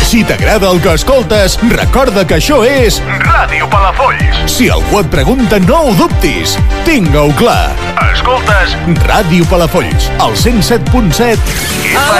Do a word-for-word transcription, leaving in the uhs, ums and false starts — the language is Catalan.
Si t'agrada el que escoltes, recorda que això és Ràdio Palafolls. Si algú et pregunta, no ho dubtis. Tinga-ho clar. Escoltes Ràdio Palafolls, al cent set punt set.